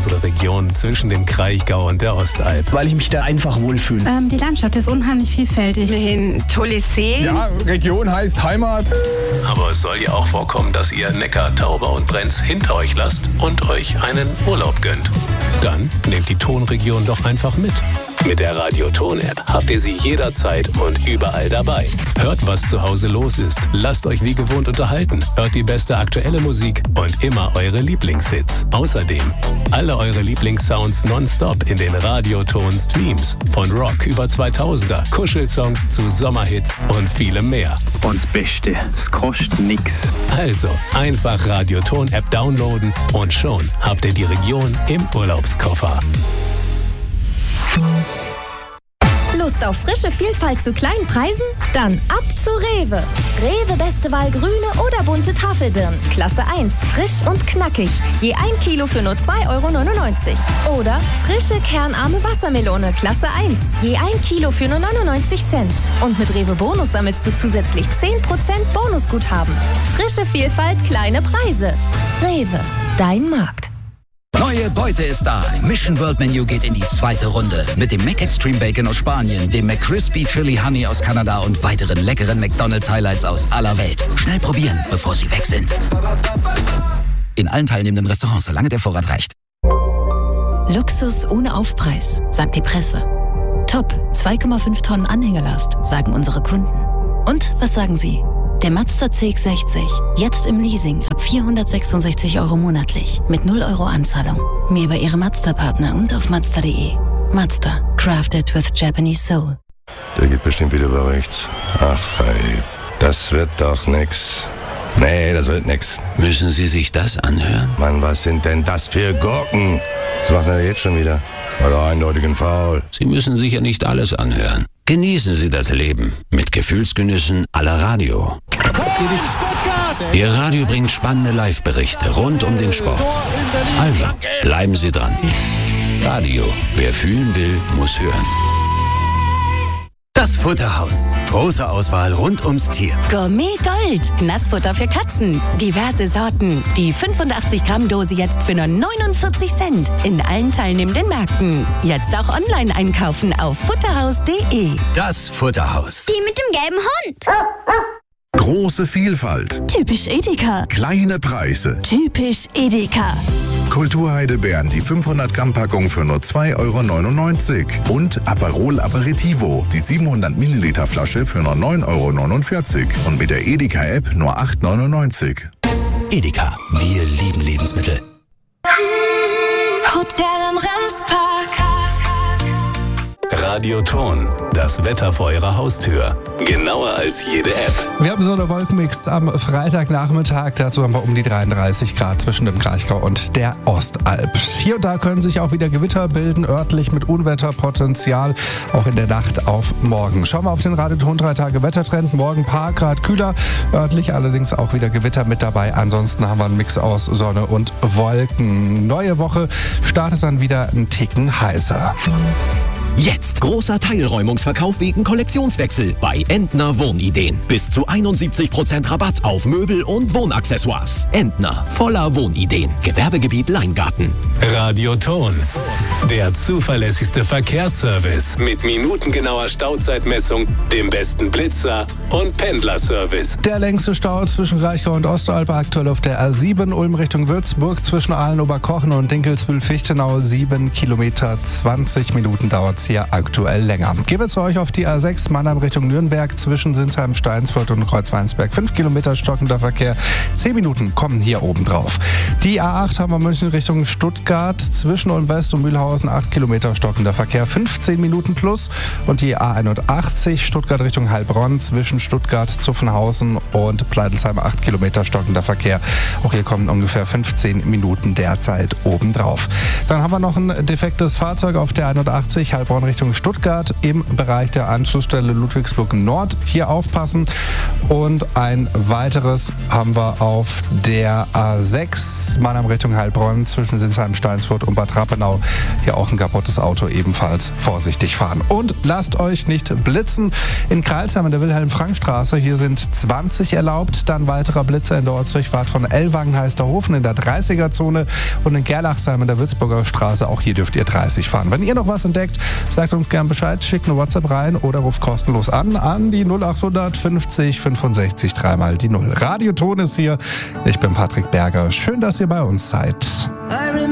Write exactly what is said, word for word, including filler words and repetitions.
unsere Region zwischen dem Kraichgau und der Ostalb. Weil ich mich da einfach wohlfühle. Ähm, die Landschaft ist unheimlich vielfältig. Ein tolles See. Ja, Region heißt Heimat. Aber es soll ja auch vorkommen, dass ihr Neckar, Tauber und Brenz hinter euch lasst und euch einen Urlaub gönnt. Dann nehmt die Tonregion doch einfach mit. Mit der Radio-Ton-App habt ihr sie jederzeit und überall dabei. Hört, was zu Hause los ist. Lasst euch wie gewohnt unterhalten. Hört die beste aktuelle Musik und immer eure Lieblingshits. Außerdem alle eure Lieblingssounds nonstop in den Radio-Ton-Streams. Von Rock über zweitausender, Kuschelsongs zu Sommerhits und vielem mehr. Und das Beste, es kostet nix. Also einfach Radio-Ton-App downloaden und schon habt ihr die Region im Urlaubskoffer. Lust auf frische Vielfalt zu kleinen Preisen? Dann ab zu Rewe. Rewe beste Wahl grüne oder bunte Tafelbirnen. Klasse eins, frisch und knackig. Je ein Kilo für nur zwei Euro neunundneunzig. Oder frische kernarme Wassermelone. Klasse eins. Je ein Kilo für nur neunundneunzig Cent. Und mit Rewe Bonus sammelst du zusätzlich zehn Prozent Bonusguthaben. Frische Vielfalt, kleine Preise. Rewe, dein Markt. Neue Beute ist da. Mission World Menu geht in die zweite Runde. Mit dem McExtreme Bacon aus Spanien, dem McCrispy Chili Honey aus Kanada und weiteren leckeren McDonald's Highlights aus aller Welt. Schnell probieren, bevor sie weg sind. In allen teilnehmenden Restaurants, solange der Vorrat reicht. Luxus ohne Aufpreis, sagt die Presse. Top, zwei Komma fünf Tonnen Anhängerlast, sagen unsere Kunden. Und was sagen Sie? Der Mazda C X sechzig, jetzt im Leasing ab vierhundertsechsundsechzig Euro monatlich mit null Euro Anzahlung. Mehr bei Ihrem Mazda-Partner und auf Mazda punkt de. Mazda, crafted with Japanese soul. Der geht bestimmt wieder über rechts. Ach, ey, das wird doch nix. Nee, das wird nix. Müssen Sie sich das anhören? Mann, was sind denn das für Gurken? Was macht er jetzt schon wieder? War doch eindeutig ein Foul. Sie müssen sicher nicht alles anhören. Genießen Sie das Leben mit Gefühlsgenüssen à la Radio. Ihr Radio bringt spannende Live-Berichte rund um den Sport. Also, bleiben Sie dran. Radio, wer fühlen will, muss hören. Das Futterhaus. Große Auswahl rund ums Tier. Gourmet Gold. Nassfutter für Katzen. Diverse Sorten. Die fünfundachtzig Gramm Dose jetzt für nur neunundvierzig Cent. In allen teilnehmenden Märkten. Jetzt auch online einkaufen auf futterhaus punkt de. Das Futterhaus. Die mit dem gelben Hund. Große Vielfalt. Typisch Edeka. Kleine Preise. Typisch Edeka. Kulturheide Bern, die fünfhundert Gramm Packung für nur zwei Euro neunundneunzig. Und Aperol Aperitivo, die siebenhundert Milliliter Flasche für nur neun Euro neunundvierzig. Und mit der Edeka-App nur acht Euro neunundneunzig. Edeka, wir lieben Lebensmittel. Hotel im Remspark. Radio-Ton, das Wetter vor Ihrer Haustür. Genauer als jede App. Wir haben so eine Wolkenmix am Freitagnachmittag. Dazu haben wir um die dreiunddreißig Grad zwischen dem Kraichgau und der Ostalb. Hier und da können sich auch wieder Gewitter bilden, örtlich mit Unwetterpotenzial, auch in der Nacht auf morgen. Schauen wir auf den Radio-Ton drei Tage Wettertrend. Morgen ein paar Grad kühler, örtlich allerdings auch wieder Gewitter mit dabei. Ansonsten haben wir einen Mix aus Sonne und Wolken. Neue Woche startet dann wieder einen Ticken heißer. Jetzt großer Teilräumungsverkauf wegen Kollektionswechsel bei Entner Wohnideen. Bis zu einundsiebzig Prozent Rabatt auf Möbel und Wohnaccessoires. Entner, voller Wohnideen. Gewerbegebiet Leingarten. Radio-Ton, der zuverlässigste Verkehrsservice mit minutengenauer Stauzeitmessung, dem besten Blitzer und Pendlerservice. Der längste Stau zwischen Kraichgau und Ostalb aktuell auf der A sieben Ulm Richtung Würzburg zwischen Aalen-Oberkochen und Dinkelsbühl-Fichtenau. sieben Kilometer, zwanzig Minuten dauert es hier aktuell länger. Gehen wir zu euch auf die A sechs Mannheim Richtung Nürnberg zwischen Sinsheim, Steinsfurt und Kreuzweinsberg. fünf Kilometer stockender Verkehr. zehn Minuten kommen hier oben drauf. Die A acht haben wir München Richtung Stuttgart zwischen Ulm West und Mühlhausen. acht Kilometer stockender Verkehr. fünfzehn Minuten plus. Und die A einundachtzig Stuttgart Richtung Heilbronn zwischen Stuttgart, Zuffenhausen und Pleidelsheim. acht Kilometer stockender Verkehr. Auch hier kommen ungefähr fünfzehn Minuten derzeit oben drauf. Dann haben wir noch ein defektes Fahrzeug auf der einundachtzig Heilbronn Heilbronn Richtung Stuttgart im Bereich der Anschlussstelle Ludwigsburg Nord. Hier aufpassen. Und ein weiteres haben wir auf der A sechs, Mannheim Richtung Heilbronn, zwischen Sinsheim, Steinsfurt und Bad Rappenau. Hier auch ein kaputtes Auto, ebenfalls vorsichtig fahren. Und lasst euch nicht blitzen. In Kreilsheim in der Wilhelm-Frank-Straße, hier sind zwanzig erlaubt. Dann weiterer Blitzer in der Ortsdurchfahrt von Ellwangen-Heisterhofen in der dreißiger-Zone und in Gerlachsheim in der Würzburger Straße. Auch hier dürft ihr dreißig fahren. Wenn ihr noch was entdeckt, sagt uns gern Bescheid, schickt eine WhatsApp rein oder ruft kostenlos an an die null achthundert fünfzig fünfundsechzig dreimal die null. Radio Ton ist hier. Ich bin Patrick Berger. Schön, dass ihr bei uns seid.